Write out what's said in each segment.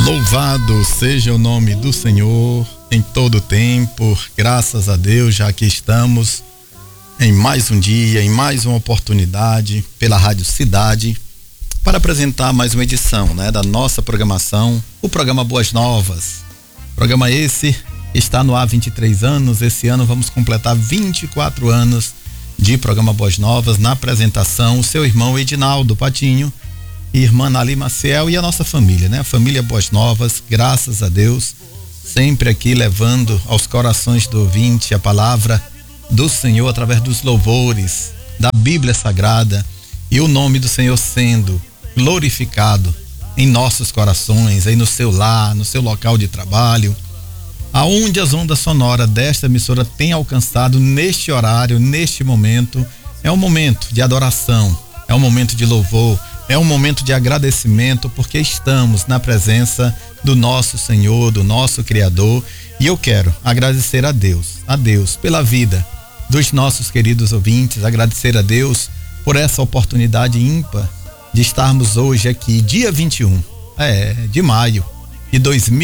Louvado seja o nome do Senhor em todo o tempo. Graças a Deus, já que estamos em mais um dia, em mais uma oportunidade pela Rádio Cidade para apresentar mais uma edição, da nossa programação, o programa Boas Novas. Programa esse está no ar há 23 anos. Esse ano vamos completar 24 anos de programa Boas Novas. Na apresentação, o seu irmão Edinaldo Patinho, irmã Nali Maciel e a nossa família, A família Boas Novas, graças a Deus, sempre aqui levando aos corações do ouvinte a palavra do Senhor através dos louvores da Bíblia Sagrada e o nome do Senhor sendo glorificado em nossos corações, aí no seu lar, no seu local de trabalho, aonde as ondas sonoras desta emissora têm alcançado neste horário, neste momento. É um momento de adoração, é um momento de louvor, é um momento de agradecimento, porque estamos na presença do nosso Senhor, do nosso Criador, e eu quero agradecer a Deus pela vida dos nossos queridos ouvintes, agradecer a Deus por essa oportunidade ímpar de estarmos hoje aqui, dia 21 de maio de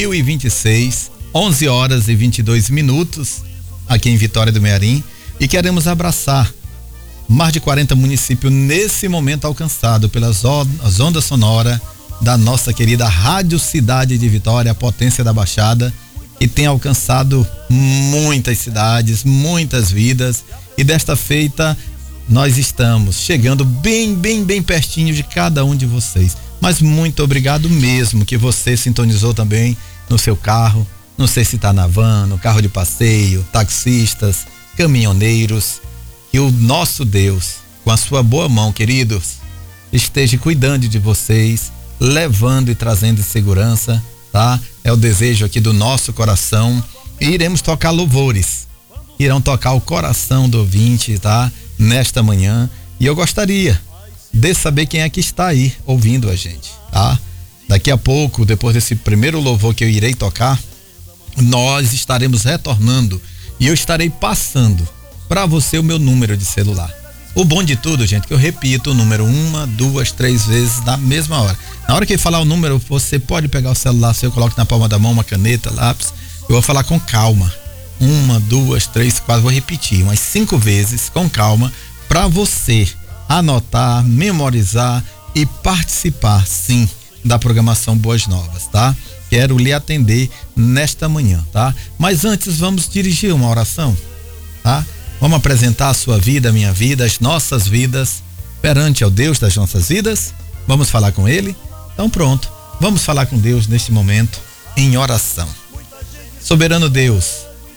2026, 11 horas e 22 minutos, aqui em Vitória do Mearim, e queremos abraçar mais de 40 municípios nesse momento alcançado pelas ondas sonoras da nossa querida Rádio Cidade de Vitória, a potência da Baixada, que tem alcançado muitas cidades, muitas vidas, e desta feita nós estamos chegando bem pertinho de cada um de vocês. Mas muito obrigado mesmo que você sintonizou também no seu carro, não sei se está na van, no carro de passeio, taxistas, caminhoneiros. Que o nosso Deus, com a sua boa mão, queridos, esteja cuidando de vocês, levando e trazendo segurança, É o desejo aqui do nosso coração. E iremos tocar louvores, irão tocar o coração do ouvinte, nesta manhã. E eu gostaria de saber quem é que está aí ouvindo a gente, Daqui a pouco, depois desse primeiro louvor que eu irei tocar, nós estaremos retornando e eu estarei passando para você o meu número de celular. O bom de tudo, gente, que eu repito o número 1, 2, 3 vezes na mesma hora. Na hora que eu falar o número, você pode pegar o celular, eu coloco na palma da mão uma caneta, lápis, eu vou falar com calma. 1, 2, 3, 4, vou repetir umas 5 vezes com calma para você anotar, memorizar e participar, sim, da programação Boas Novas, Quero lhe atender nesta manhã, Mas antes vamos dirigir uma oração, Vamos apresentar a sua vida, a minha vida, as nossas vidas perante ao Deus das nossas vidas. Vamos falar com Ele? Então pronto, vamos falar com Deus neste momento em oração. Soberano Deus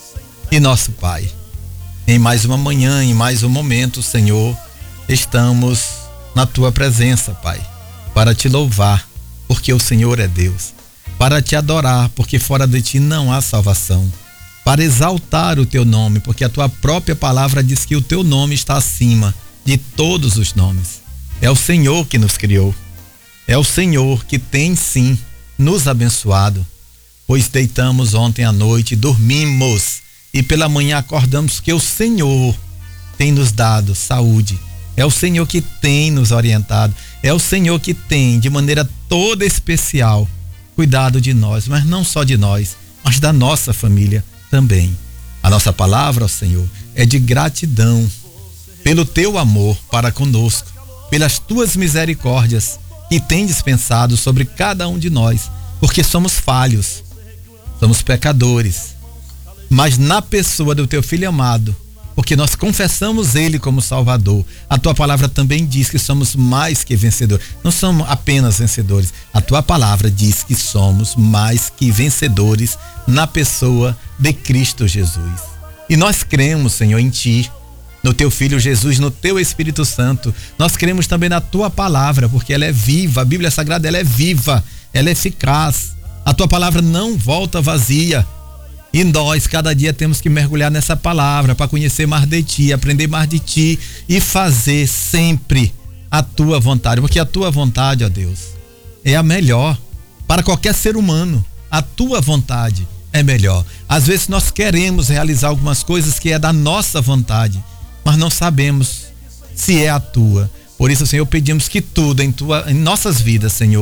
e nosso Pai, em mais uma manhã, em mais um momento, Senhor, estamos na Tua presença, Pai, para Te louvar, porque o Senhor é Deus, para Te adorar, porque fora de Ti não há salvação, para exaltar o Teu nome, porque a Tua própria palavra diz que o Teu nome está acima de todos os nomes. É o Senhor que nos criou, é o Senhor que tem sim nos abençoado, pois deitamos ontem à noite, dormimos e pela manhã acordamos que o Senhor tem nos dado saúde, é o Senhor que tem nos orientado, é o Senhor que tem de maneira toda especial cuidado de nós, mas não só de nós, mas da nossa família também. A nossa palavra, ó Senhor, é de gratidão pelo Teu amor para conosco, pelas Tuas misericórdias que tem dispensado sobre cada um de nós, porque somos falhos, somos pecadores, mas na pessoa do Teu Filho amado, porque nós confessamos Ele como Salvador. A Tua palavra também diz que somos mais que vencedores, não somos apenas vencedores, a Tua palavra diz que somos mais que vencedores na pessoa de Cristo Jesus. E nós cremos, Senhor, em Ti, no Teu Filho Jesus, no Teu Espírito Santo. Nós cremos também na Tua palavra, porque ela é viva, a Bíblia Sagrada ela é viva, ela é eficaz. A Tua palavra não volta vazia. E nós, cada dia, temos que mergulhar nessa palavra para conhecer mais de Ti, aprender mais de Ti e fazer sempre a Tua vontade, porque a Tua vontade, ó Deus, é a melhor para qualquer ser humano. A Tua vontade é melhor. Às vezes nós queremos realizar algumas coisas que é da nossa vontade, mas não sabemos se é a Tua. Por isso, Senhor, pedimos que tudo em nossas vidas, Senhor,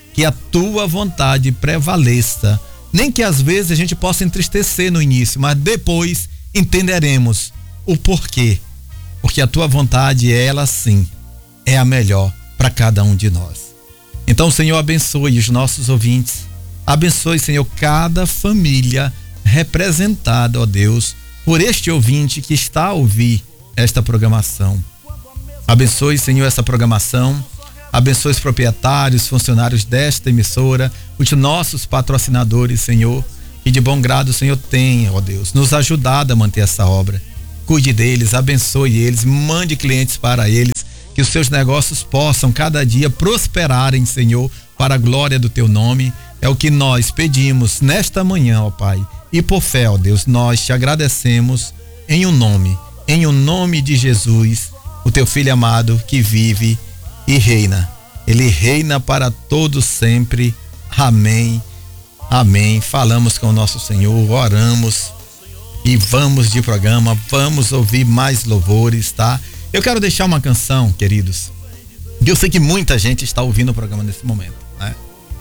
que a tua vontade prevaleça. Nem que às vezes a gente possa entristecer no início, mas depois entenderemos o porquê. Porque a tua vontade, ela sim, é a melhor para cada um de nós. Então, Senhor, abençoe os nossos ouvintes. Abençoe, Senhor, cada família representada, ó Deus, por este ouvinte que está a ouvir esta programação. Abençoe, Senhor, essa programação. Abençoe os proprietários, funcionários desta emissora, os nossos patrocinadores, Senhor, que de bom grado o Senhor tenha, ó Deus, nos ajudado a manter essa obra. Cuide deles, abençoe eles, mande clientes para eles, que os seus negócios possam cada dia prosperarem, Senhor, para a glória do teu nome. É o que nós pedimos nesta manhã, ó Pai. E por fé, ó Deus, nós te agradecemos em um nome de Jesus, o teu Filho amado que vive e reina. Ele reina para todos sempre. Amém. Amém. Falamos com o nosso Senhor, oramos e vamos de programa, vamos ouvir mais louvores, tá? Eu quero deixar uma canção, queridos, que eu sei que muita gente está ouvindo o programa nesse momento, né?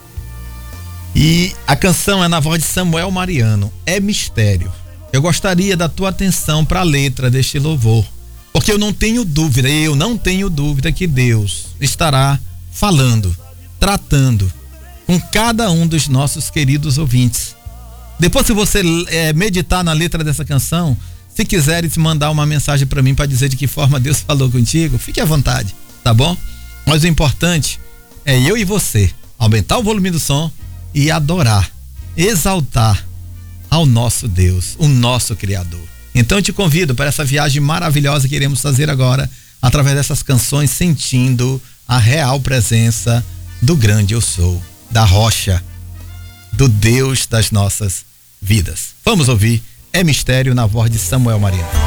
E a canção é na voz de Samuel Mariano, É Mistério. Eu gostaria da tua atenção para a letra deste louvor, porque eu não tenho dúvida que Deus estará falando, tratando com cada um dos nossos queridos ouvintes. Depois, se você meditar na letra dessa canção, se quiseres mandar uma mensagem para mim para dizer de que forma Deus falou contigo, fique à vontade, tá bom? Mas o importante é eu e você aumentar o volume do som e adorar, exaltar ao nosso Deus, o nosso Criador. Então eu te convido para essa viagem maravilhosa que iremos fazer agora, através dessas canções, sentindo a real presença do grande eu sou, da rocha, do Deus das nossas vidas. Vamos ouvir É Mistério na voz de Samuel Mariano.